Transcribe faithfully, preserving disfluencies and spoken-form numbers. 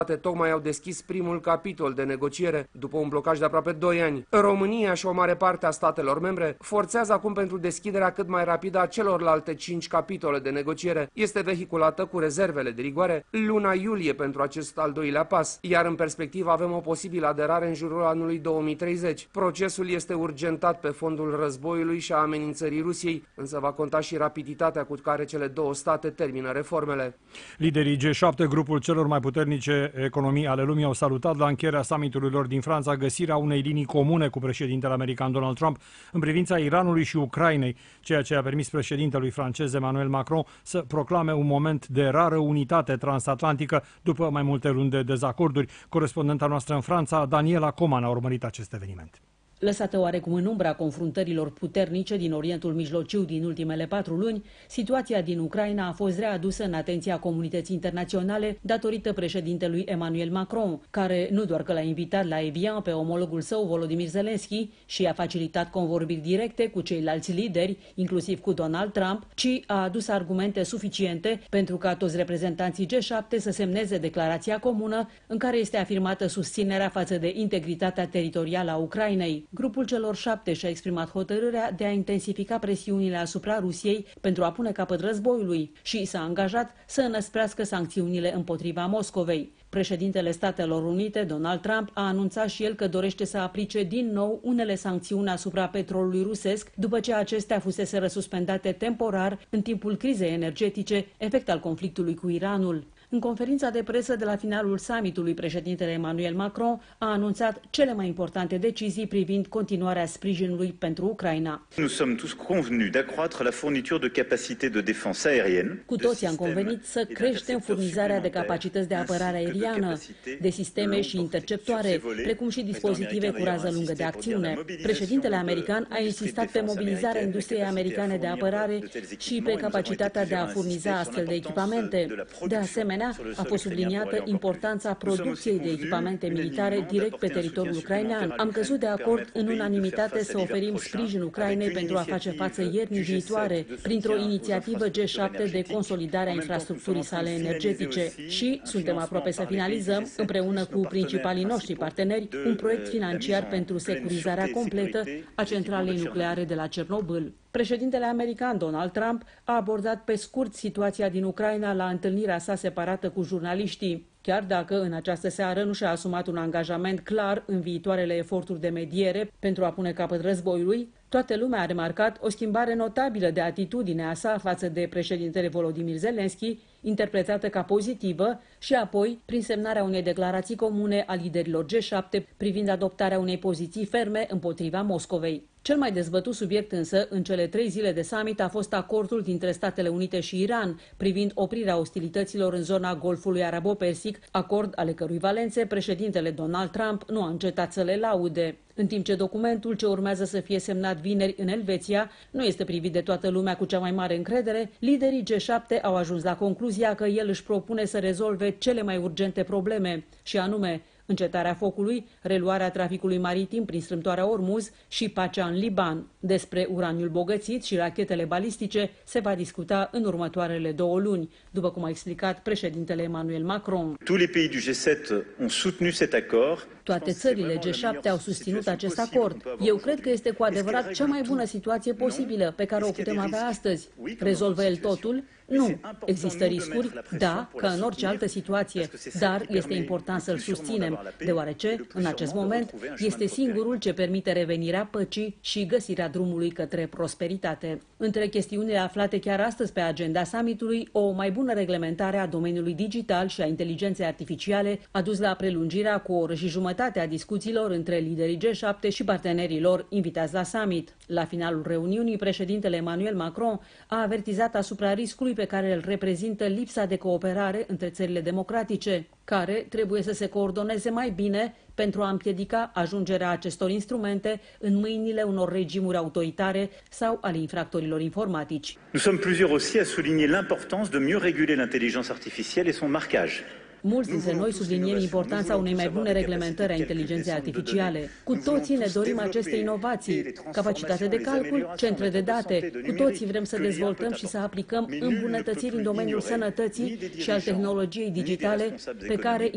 tocmai au deschis primul capitol de negociere după un blocaj de aproape doi ani. România și o mare parte a statelor membre forțează acum pentru deschiderea cât mai rapidă a celorlalte cinci capitole de negociere. Este vehiculată cu rezervele de rigoare luna iulie pentru acest al doilea pas, iar în perspectivă avem o posibilă aderare în jurul anului două mii treizeci. Procesul este urgentat pe fondul războiului și a amenințării Rusiei, însă va conta și rapiditatea cu care cele două state termină reformele. Liderii G șapte, grupul celor mai puternice economii ale lumii, au salutat la încheierea summitului lor din Franța găsirea unei linii comune cu președintele american Donald Trump în privința Iranului și Ucrainei, ceea ce a permis președintelui francez Emmanuel Macron să proclame un moment de rară unitate transatlantică după mai multe luni de dezacorduri. Corespondenta noastră în Franța, Daniela Coman, a urmărit acest eveniment. Lăsată oarecum în umbra confruntărilor puternice din Orientul Mijlociu din ultimele patru luni, situația din Ucraina a fost readusă în atenția comunității internaționale datorită președintelui Emmanuel Macron, care nu doar că l-a invitat la Evian pe omologul său Volodymyr Zelensky și a facilitat convorbiri directe cu ceilalți lideri, inclusiv cu Donald Trump, ci a adus argumente suficiente pentru ca toți reprezentanții G șapte să semneze declarația comună în care este afirmată susținerea față de integritatea teritorială a Ucrainei. Grupul celor șapte și-a exprimat hotărârea de a intensifica presiunile asupra Rusiei pentru a pune capăt războiului și s-a angajat să înăsprească sancțiunile împotriva Moscovei. Președintele Statelor Unite, Donald Trump, a anunțat și el că dorește să aplice din nou unele sancțiuni asupra petrolului rusesc, după ce acestea fusese suspendate temporar în timpul crizei energetice, efect al conflictului cu Iranul. În conferința de presă de la finalul summitului, președintele Emmanuel Macron a anunțat cele mai importante decizii privind continuarea sprijinului pentru Ucraina. Nous sommes tous convenus d'accroître la fourniture de capacités de défense aérienne. Cu toții am convenit să creștem furnizarea de capacități de apărare aeriană, de sisteme și interceptoare, precum și dispozitive cu rază lungă de acțiune. Președintele american a insistat pe mobilizarea industriei americane de apărare și pe capacitatea de a furniza astfel de echipamente. De asemenea, a fost subliniată importanța producției de echipamente militare direct pe teritoriul ucrainean. Am căzut de acord în unanimitate să oferim sprijin Ucrainei pentru a face față iernii viitoare, printr-o inițiativă G șapte de consolidare a infrastructurii sale energetice și suntem aproape să finalizăm, împreună cu principalii noștri parteneri, un proiect financiar pentru securizarea completă a centralei nucleare de la Cernobâl. Președintele american Donald Trump a abordat pe scurt situația din Ucraina la întâlnirea sa separată cu jurnaliștii. Chiar dacă în această seară nu și-a asumat un angajament clar în viitoarele eforturi de mediere pentru a pune capăt războiului, toată lumea a remarcat o schimbare notabilă de atitudine a sa față de președintele Volodymyr Zelensky, interpretată ca pozitivă, și apoi prin semnarea unei declarații comune a liderilor G șapte privind adoptarea unei poziții ferme împotriva Moscovei. Cel mai dezbătut subiect însă în cele trei zile de summit a fost acordul dintre Statele Unite și Iran privind oprirea ostilităților în zona Golfului Arabo-Persic, acord ale cărui valențe președintele Donald Trump nu a încetat să le laude. În timp ce documentul ce urmează să fie semnat vineri în Elveția nu este privit de toată lumea cu cea mai mare încredere, liderii G șapte au ajuns la concluzia că el își propune să rezolve cele mai urgente probleme, și anume încetarea focului, reluarea traficului maritim prin strâmtoarea Ormuz și pacea în Liban. Despre uraniul bogățit și rachetele balistice se va discuta în următoarele două luni, după cum a explicat președintele Emmanuel Macron. Tous les pays du G sept ont soutenu cet accord. Toate țările G șapte au susținut acest acord. Eu cred că este cu adevărat cea mai bună situație posibilă pe care o putem avea astăzi. Rezolvă el totul? Nu. Există riscuri? Da, ca în orice altă situație, dar este important să-l susținem, deoarece, în acest moment, este singurul ce permite revenirea păcii și găsirea drumului către prosperitate. Între chestiunile aflate chiar astăzi pe agenda summitului, o mai bună reglementare a domeniului digital și a inteligenței artificiale a dus la prelungirea cu o oră și jumătate a discuțiilor între liderii G șapte și partenerii lor invitați la summit. La finalul reuniunii, președintele Emmanuel Macron a avertizat asupra riscului pe care îl reprezintă lipsa de cooperare între țările democratice, care trebuie să se coordoneze mai bine pentru a împiedica ajungerea acestor instrumente în mâinile unor regimuri autoritare sau ale infractorilor informatici. Nous sommes plusieurs aussi à souligner l'importance de mieux réguler l'intelligence artificielle et son marquage. Mulți dintre noi subliniem importanța unei mai bune reglementări a inteligenței artificiale. Cu toții ne dorim aceste inovații, capacitate de calcul, centre de date. Cu toții vrem să dezvoltăm și să aplicăm îmbunătățiri în domeniul sănătății și al tehnologiei digitale pe care